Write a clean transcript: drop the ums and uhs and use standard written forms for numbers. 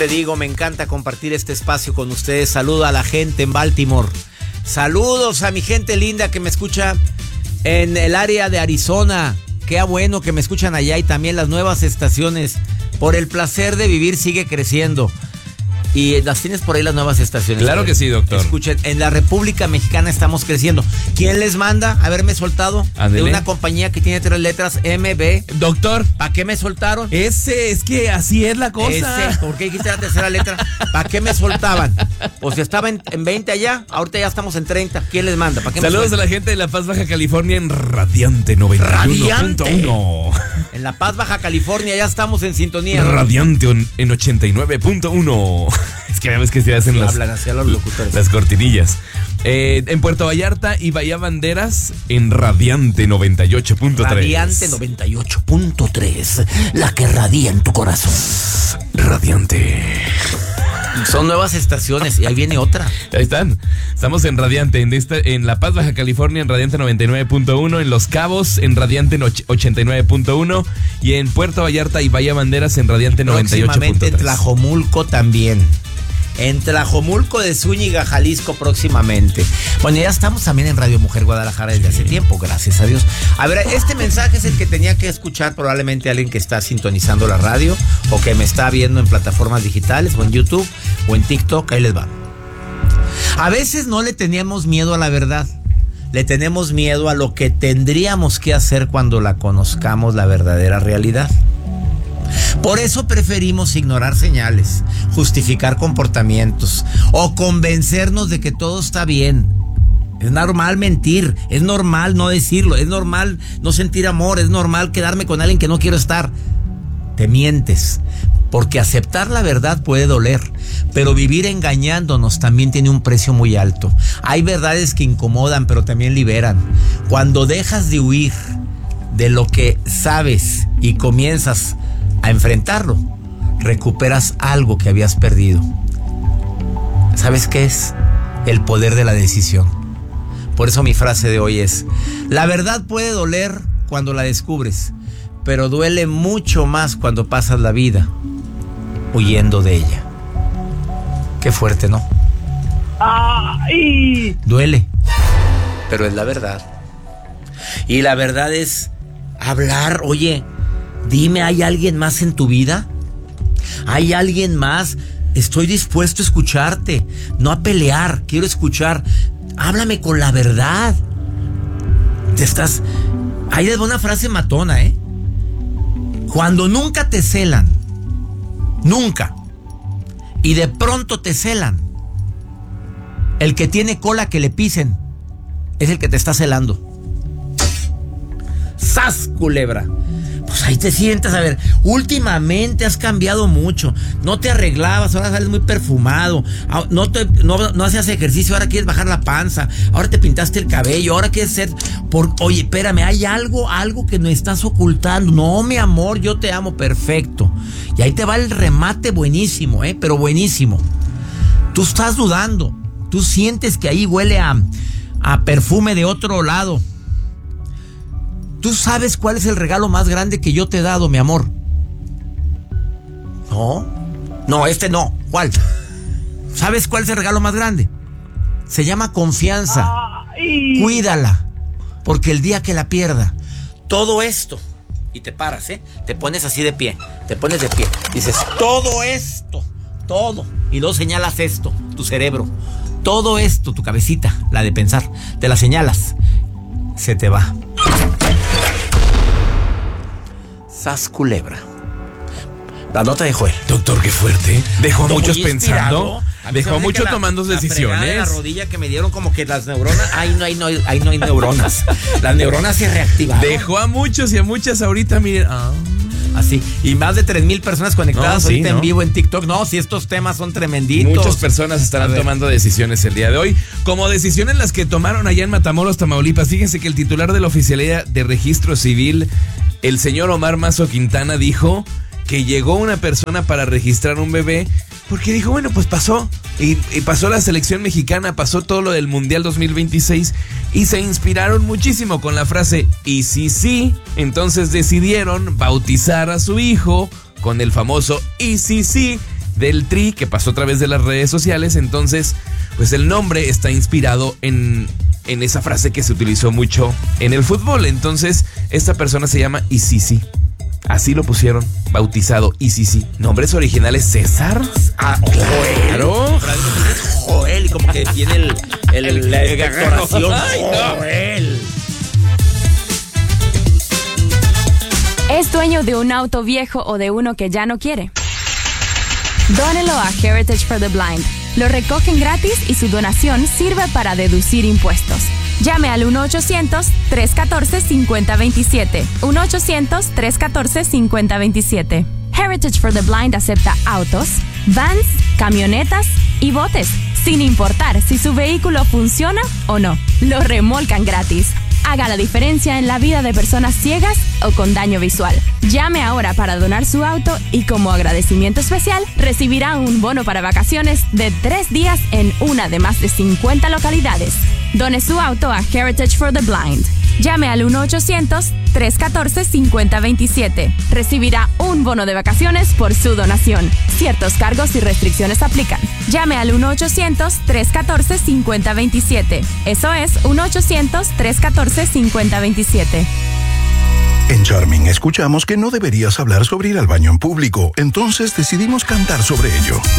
Te digo, me encanta compartir este espacio con ustedes. Saludo a la gente en Baltimore. Saludos a mi gente linda que me escucha en el área de Arizona. Qué bueno que me escuchan allá y también las nuevas estaciones. Por el placer de vivir sigue creciendo. Y las tienes por ahí las nuevas estaciones. Claro que sí, doctor. Escuchen, en la República Mexicana estamos creciendo. ¿Quién les manda haberme soltado? Ándele. De una compañía que tiene 3 letras, MB. Doctor, ¿Para qué me soltaron? es que así es la cosa. ¿Por qué dijiste la tercera letra? ¿Para qué me soltaban? O si estaba en 20 allá, ahorita ya estamos en 30. ¿Quién les manda? ¿Para qué Saludos me a la gente de La Paz, Baja California en Radiante 91.1. En La Paz, Baja California, ya estamos en sintonía. Radiante en 89.1. Es que ya ves que se hacen Hablan hacia los locutores. las cortinillas. En Puerto Vallarta y Bahía Banderas en Radiante 98.3. Radiante 98.3. La que radia en tu corazón. Radiante. Son nuevas estaciones y ahí viene otra. Ahí están. Estamos en Radiante, en La Paz, Baja California, en Radiante 99.1, en Los Cabos, en Radiante 89.1 y en Puerto Vallarta y Bahía Banderas en Radiante 98.3. Próximamente en Tlajomulco también. En Tlajomulco de Zúñiga, Jalisco, próximamente. Bueno, ya estamos también en Radio Mujer Guadalajara desde hace tiempo, gracias a Dios. A ver, este mensaje es el que tenía que escuchar probablemente alguien que está sintonizando la radio o que me está viendo en plataformas digitales o en YouTube o en TikTok. Ahí les va. A veces no le teníamos miedo a la verdad. Le tenemos miedo a lo que tendríamos que hacer cuando la conozcamos la verdadera realidad. Por eso preferimos ignorar señales, justificar comportamientos o convencernos de que todo está bien. Es normal mentir, es normal no decirlo, es normal no sentir amor, es normal quedarme con alguien que no quiero estar. Te mientes, porque aceptar la verdad puede doler, pero vivir engañándonos también tiene un precio muy alto. Hay verdades que incomodan, pero también liberan. Cuando dejas de huir de lo que sabes y comienzas a enfrentarlo, recuperas algo que habías perdido. ¿Sabes qué es? El poder de la decisión. Por eso mi frase de hoy es: la verdad puede doler cuando la descubres, pero duele mucho más cuando pasas la vida huyendo de ella. Qué fuerte, ¿no? ¡Ay! Duele, pero es la verdad. Y la verdad es hablar. Oye, dime, ¿hay alguien más en tu vida? ¿Hay alguien más? Estoy dispuesto a escucharte, no a pelear, quiero escuchar. Háblame con la verdad. Ahí les va una frase matona, Cuando nunca te celan, nunca, y de pronto te celan, el que tiene cola que le pisen es el que te está celando. ¡Sas, culebra! Pues ahí te sientas, a ver, últimamente has cambiado mucho. No te arreglabas, ahora sales muy perfumado. No hacías ejercicio, ahora quieres bajar la panza. Ahora te pintaste el cabello, ahora quieres ser... Oye, espérame, hay algo que no estás ocultando. No, mi amor, yo te amo, perfecto. Y ahí te va el remate buenísimo, pero buenísimo. Tú estás dudando, tú sientes que ahí huele a perfume de otro lado. ¿Tú sabes cuál es el regalo más grande que yo te he dado, mi amor? No, este no. ¿Cuál? ¿Sabes cuál es el regalo más grande? Se llama confianza. ¡Ay! Cuídala, porque el día que la pierda, todo esto, y te paras, te pones así de pie, te pones de pie, dices, todo esto, todo, y luego señalas esto, tu cerebro, todo esto, tu cabecita, la de pensar, te la señalas, se te va. Sas, culebra. La nota de Joel. Doctor, qué fuerte. Dejó a Estoy muchos muy inspirado. pensando. Dejó a muchos tomando decisiones. La rodilla que me dieron, como que las neuronas. Ahí no hay neuronas. Las neuronas se reactivaron. Dejó a muchos y a muchas ahorita, miren. Así. Y más de 3,000 personas conectadas ahorita en vivo en TikTok. No, si estos temas son tremenditos. Muchas personas estarán tomando decisiones el día de hoy. Como decisiones las que tomaron allá en Matamoros, Tamaulipas. Fíjense que el titular de la Oficialía de Registro Civil, el señor Omar Mazo Quintana, dijo que llegó una persona para registrar un bebé porque dijo, bueno, pues pasó. Y pasó la selección mexicana, pasó todo lo del Mundial 2026 y se inspiraron muchísimo con la frase "y si sí", entonces decidieron bautizar a su hijo con el famoso "y si sí", del Tri, que pasó a través de las redes sociales. Entonces, pues el nombre está inspirado en esa frase que se utilizó mucho en el fútbol. Entonces, esta persona se llama Isisi. Así lo pusieron, bautizado Isisi. Nombres originales: César. Claro. Joel, como que tiene la decoración. Joel. ¿Es dueño de un auto viejo o de uno que ya no quiere? Dónelo a Heritage for the Blind. Lo recogen gratis y su donación sirve para deducir impuestos. Llame al 1-800-314-5027. 1-800-314-5027. Heritage for the Blind acepta autos, vans, camionetas y botes, sin importar si su vehículo funciona o no. Lo remolcan gratis. Haga la diferencia en la vida de personas ciegas o con daño visual. Llame ahora para donar su auto y como agradecimiento especial recibirá un bono para vacaciones de 3 días en una de más de 50 localidades. Done su auto a Heritage for the Blind. Llame al 1-800-314-5027. Recibirá un bono de vacaciones por su donación. Ciertos cargos y restricciones aplican. Llame al 1-800-314-5027. Eso es 1-800-314-5027. En Charming escuchamos que no deberías hablar sobre ir al baño en público, entonces decidimos cantar sobre ello.